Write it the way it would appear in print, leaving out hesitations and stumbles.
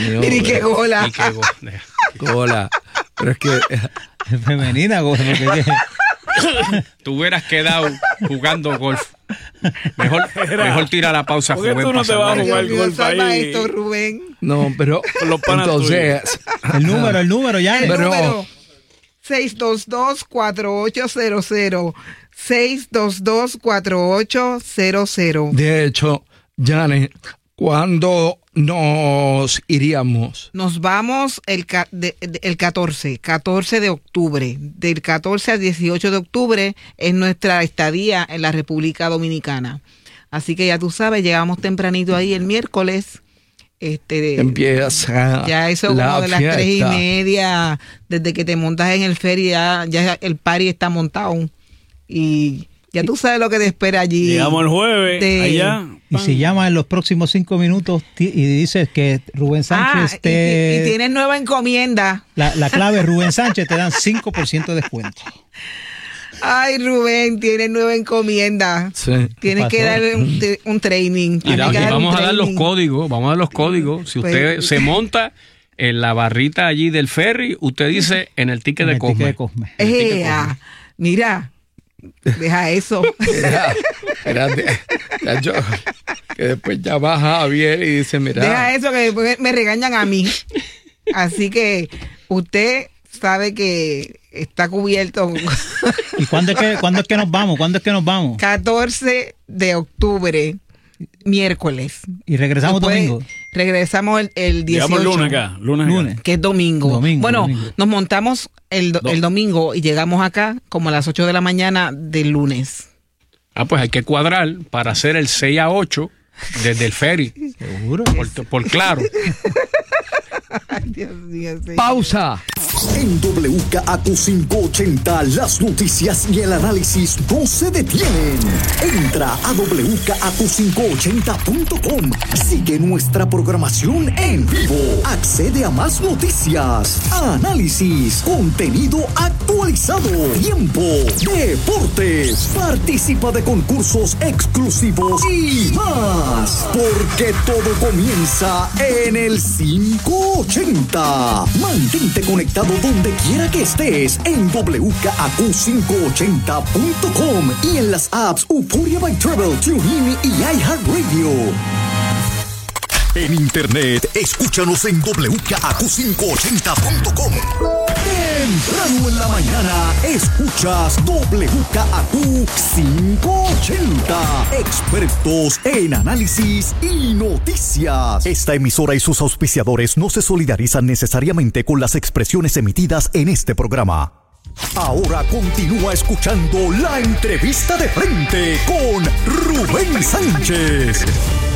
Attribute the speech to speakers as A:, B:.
A: Mira, qué gola.
B: Gola. Pero es que
C: es femenina, porque
D: tú hubieras quedado jugando golf. Mejor tira la pausa.
E: ¿Por qué tú no te vas a jugar golf ahí?
A: Esto, Rubén.
B: No, pero entonces
C: el número ya.
A: El número 622-4800. 622-4800.
B: De hecho, Janet, ¿cuándo nos iríamos?
A: Nos vamos el 14 de octubre. Del 14 al 18 de octubre es nuestra estadía en la República Dominicana. Así que ya tú sabes, llegamos tempranito ahí el miércoles.
B: Empieza
A: ya eso como de las 3:30, desde que te montas en el ferry, ya el party está montado. Y ya tú sabes lo que te espera allí.
E: Llegamos el jueves allá.
C: Y si llama en los próximos 5 minutos y dices que Rubén Sánchez
A: y tienes nueva encomienda.
C: La clave es Rubén Sánchez, te dan 5% de descuento.
A: Ay, Rubén, tienes nueva encomienda.
B: Sí.
A: Tienes que dar un training.
D: Y vamos a dar los códigos. Si usted se monta en la barrita allí del ferry, usted dice en el ticket de Cosme.
A: Mira, deja eso.
B: Espérate, que después ya va Javier y dice, mira.
A: Deja eso, que después me regañan a mí. Así que usted sabe que está cubierto.
C: ¿Y cuándo es que nos vamos?
A: 14 de octubre, miércoles.
C: ¿Y regresamos domingo?
A: Regresamos el 18.
E: Llegamos lunes.
A: Que es domingo. Bueno,
C: domingo.
A: Nos montamos el domingo y llegamos acá como a las 8 de la mañana del lunes.
D: Pues hay que cuadrar para hacer el 6 a 8 desde el ferry.
C: ¿Seguro?
D: Por claro.
A: Ay, Dios mío, sí.
B: Pausa.
F: En WKAQ 580 las noticias y el análisis no se detienen. Entra a WKAQ580.com. Sigue nuestra programación en vivo. Accede a más noticias, análisis, contenido actualizado, tiempo, deportes. Participa de concursos exclusivos y más. Porque todo comienza en el 580. Mantente conectado donde quiera que estés en WKAQ580.com y en las apps Euphoria by Travel, TuneIn y iHeartRadio. En internet, escúchanos en WKAQ580.com. Temprano en la mañana, escuchas WKAQ580. Expertos en análisis y noticias. Esta emisora y sus auspiciadores no se solidarizan necesariamente con las expresiones emitidas en este programa. Ahora continúa escuchando la entrevista de frente con Rubén Sánchez.